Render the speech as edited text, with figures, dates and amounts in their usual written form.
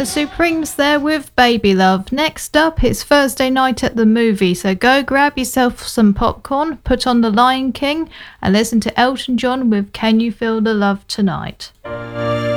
The Supremes there with Baby Love. Next up, it's Thursday night at the movie, so go grab yourself some popcorn, put on The Lion King, and listen to Elton John with Can You Feel the Love Tonight?